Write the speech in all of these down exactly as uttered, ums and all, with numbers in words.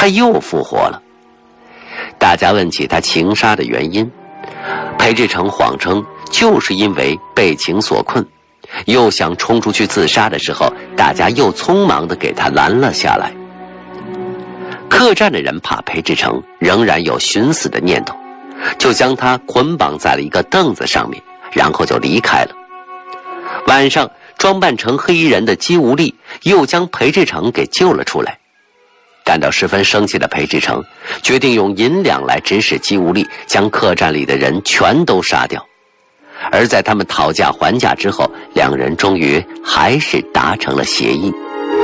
他又复活了。大家问起他情杀的原因，裴志成谎称就是因为被情所困，又想冲出去自杀的时候，大家又匆忙地给他拦了下来。客栈的人怕裴志成仍然有寻死的念头，就将他捆绑在了一个凳子上面，然后就离开了。晚上，装扮成黑衣人的姬无力又将裴志成给救了出来。感到十分生气的裴志成决定用银两来指使姬无力将客栈里的人全都杀掉。而在他们讨价还价之后，两人终于还是达成了协议。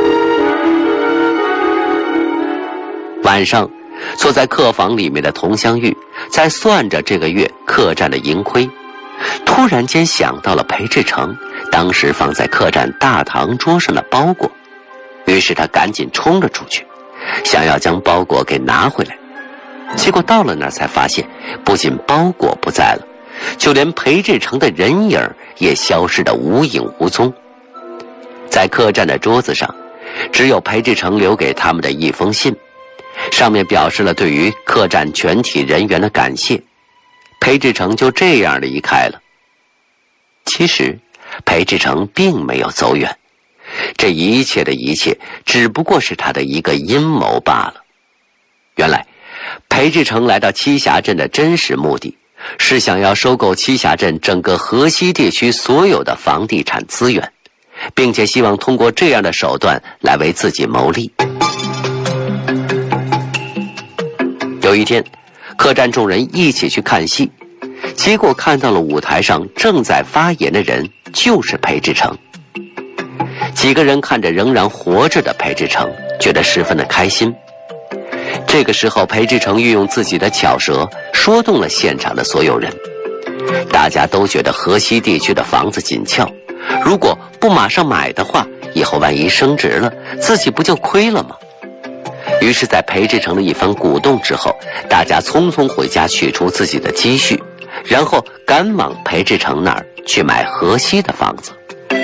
晚上，坐在客房里面的佟湘玉在算着这个月客栈的盈亏，突然间想到了裴志成当时放在客栈大堂桌上的包裹，于是他赶紧冲了出去，想要将包裹给拿回来。结果到了那儿才发现，不仅包裹不在了，就连裴志成的人影也消失得无影无踪。在客栈的桌子上，只有裴志成留给他们的一封信，上面表示了对于客栈全体人员的感谢。裴志成就这样离开了。其实裴志成并没有走远，这一切的一切只不过是他的一个阴谋罢了。原来裴志成来到栖霞镇的真实目的是想要收购栖霞镇整个河西地区所有的房地产资源，并且希望通过这样的手段来为自己谋利。有一天，客栈众人一起去看戏，结果看到了舞台上正在发言的人就是裴志成。几个人看着仍然活着的裴志成，觉得十分的开心。这个时候，裴志成运用自己的巧舌说动了现场的所有人。大家都觉得河西地区的房子紧俏，如果不马上买的话，以后万一升值了，自己不就亏了吗？于是在裴志成的一番鼓动之后，大家匆匆回家取出自己的积蓄，然后赶往裴志成那儿去买河西的房子。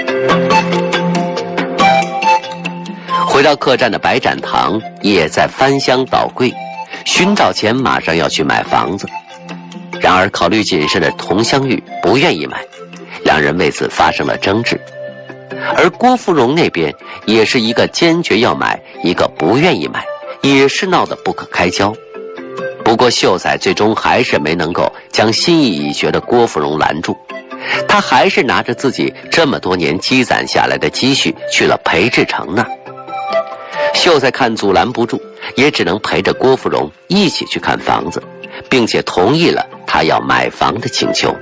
回到客栈的白展堂也在翻箱倒柜，寻找钱马上要去买房子。然而考虑谨慎的佟湘玉不愿意买，两人为此发生了争执。而郭芙蓉那边也是一个坚决要买，一个不愿意买，也是闹得不可开交。不过秀才最终还是没能够将心意已决的郭芙蓉拦住，他还是拿着自己这么多年积攒下来的积蓄去了裴志成那儿。秀才看阻拦不住，也只能陪着郭芙蓉一起去看房子，并且同意了他要买房的请求。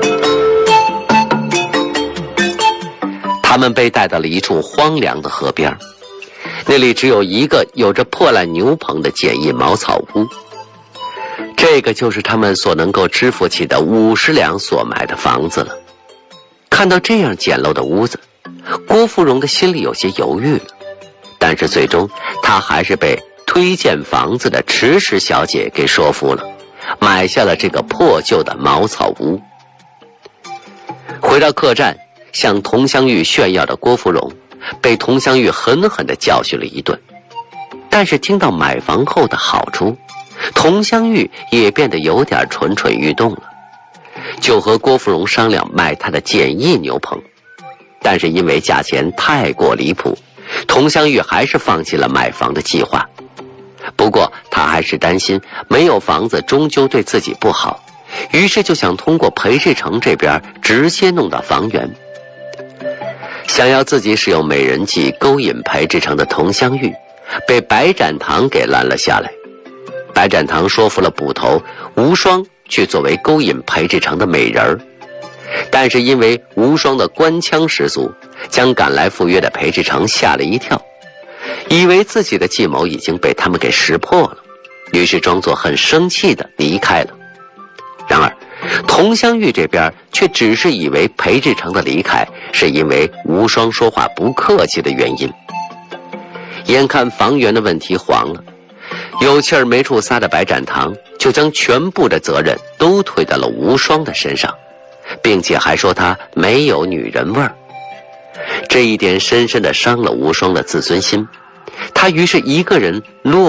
他们被带到了一处荒凉的河边，那里只有一个有着破烂牛棚的简易茅草屋，这个就是他们所能够支付起的五十两所买的房子了。看到这样简陋的屋子，郭芙蓉的心里有些犹豫了，但是最终她还是被推荐房子的迟氏小姐给说服了，买下了这个破旧的茅草屋。回到客栈向佟湘玉炫耀的郭芙蓉被佟湘玉狠狠地教训了一顿，但是听到买房后的好处，佟湘玉也变得有点蠢蠢欲动了，就和郭芙蓉商量买她的简易牛棚。但是因为价钱太过离谱，佟湘玉还是放弃了买房的计划。不过她还是担心没有房子终究对自己不好，于是就想通过裴志成这边直接弄到房源。想要自己使用美人计勾引裴志成的佟湘玉被白展堂给拦了下来。白展堂说服了捕头无双去作为勾引裴志成的美人儿，但是因为无双的官腔十足，将赶来赴约的裴志成吓了一跳，以为自己的计谋已经被他们给识破了，于是装作很生气的离开了。然而佟湘玉这边却只是以为裴志成的离开是因为无双说话不客气的原因。眼看房源的问题黄了，有气儿没处撒的白展堂就将全部的责任都推到了无双的身上，并且还说他没有女人味儿。这一点深深地伤了无双的自尊心，他于是一个人落